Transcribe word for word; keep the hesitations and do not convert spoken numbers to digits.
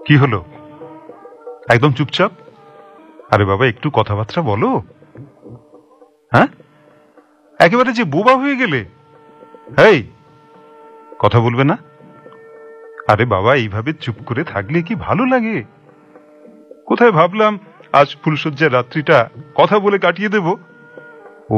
কি হলো, একদম চুপচাপ? আরে বাবা, একটু কথাবার্তা বলো। হ্যাঁ, একেবারে যে বোবা হয়ে গেলে। এই, কথা বলবে না? আরে বাবা, এইভাবে চুপ করে থাকলে কি ভালো লাগে? কোথায় ভাবলাম আজ ফুলশয্যার রাত্রিটা কথা বলে কাটিয়ে দেব।